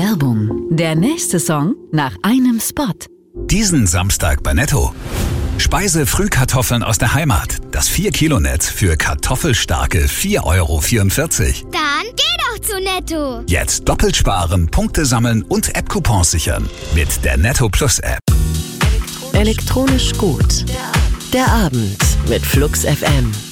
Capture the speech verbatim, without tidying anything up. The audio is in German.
Werbung. Der nächste Song nach einem Spot. Diesen Samstag bei Netto. Speise-Frühkartoffeln aus der Heimat. Das vier Kilo Netz für kartoffelstarke vier Euro vierundvierzig. Dann geh doch zu Netto. Jetzt doppelt sparen, Punkte sammeln und App-Coupons sichern. Mit der Netto Plus App. Elektronisch gut. Der Abend mit Flux F M.